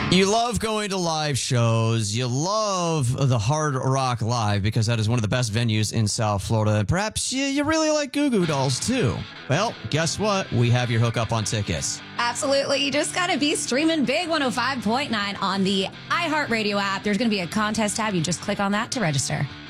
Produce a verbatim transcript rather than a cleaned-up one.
You love going to live shows. You love the Hard Rock Live because that is one of the best venues in South Florida. And perhaps you, you really like Goo Goo Dolls too. Well, guess what? We have your hookup on tickets. Absolutely. You just got to be streaming Big one oh five point nine on the iHeartRadio app. There's going to be a contest tab. You just click on that to register.